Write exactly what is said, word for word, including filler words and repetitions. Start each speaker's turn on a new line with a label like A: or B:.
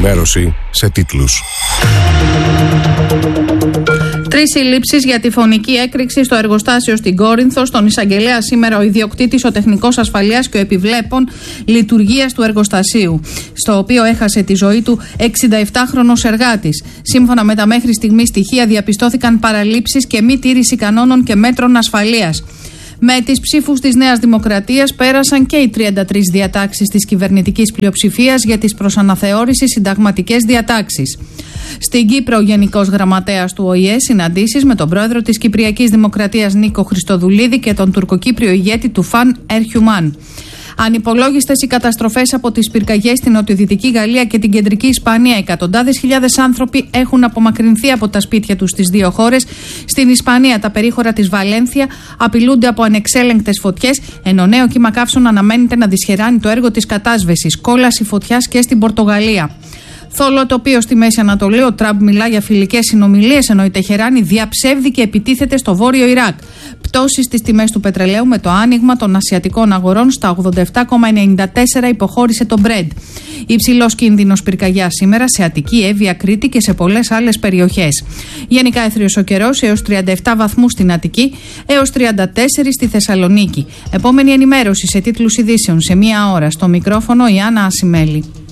A: ενημέρωση σε τίτλους.
B: Τρεις συλλήψεις για τη φωνική έκρηξη στο εργοστάσιο στην Κόρινθο. Στον εισαγγελέα σήμερα ο ιδιοκτήτης, ο τεχνικός ασφαλείας και ο επιβλέπων λειτουργίας του εργοστασίου, στο οποίο έχασε τη ζωή του εξηνταεπτάχρονος εργάτης. Σύμφωνα με τα μέχρι στιγμή στοιχεία, διαπιστώθηκαν παραλήψεις και μη τήρηση κανόνων και μέτρων ασφαλείας. Με τις ψήφους της Νέας Δημοκρατίας πέρασαν και οι τριάντα τρεις διατάξεις της κυβερνητικής πλειοψηφίας για τις προσαναθεώρησης συνταγματικές διατάξεις. Στην Κύπρο, ο Γενικός Γραμματέας του Ο Η Ε συναντήσεις με τον πρόεδρο της Κυπριακής Δημοκρατίας Νίκο Χριστοδουλίδη και τον τουρκοκύπριο ηγέτη του Φαν Ερχιουμάν. Ανυπολόγιστες οι καταστροφές από τις πυρκαγιές στην νοτιοδυτική Γαλλία και την κεντρική Ισπανία. Εκατοντάδες χιλιάδες άνθρωποι έχουν απομακρυνθεί από τα σπίτια τους στις δύο χώρες. Στην Ισπανία, τα περίχωρα της Βαλένθια απειλούνται από ανεξέλεγκτες φωτιές, ενώ νέο κύμα καύσων αναμένεται να δυσχεράνει το έργο της κατάσβεσης. Κόλαση φωτιάς και στην Πορτογαλία. Θόλο τοπίο στη Μέση Ανατολή. Ο Τραμπ μιλά για φιλικές συνομιλίες, ενώ η Τεχεράνη διαψεύδει και επιτίθεται στο βόρειο Ιράκ. Πτώσεις στις τιμές του πετρελαίου με το άνοιγμα των ασιατικών αγορών στα ογδόντα επτά κόμμα ενενήντα τέσσερα υποχώρησε το Brent. Υψηλός κίνδυνος πυρκαγιάς σήμερα σε Αττική, Εύβοια, Κρήτη και σε πολλές άλλες περιοχές. Γενικά έθριος ο καιρός, έως τριάντα επτά βαθμούς στην Αττική, έως τριάντα τέσσερα στη Θεσσαλονίκη. Επόμενη ενημέρωση σε τίτλους ειδήσεων σε μία ώρα. Στο μικρόφωνο η Άννα Ασημέλη.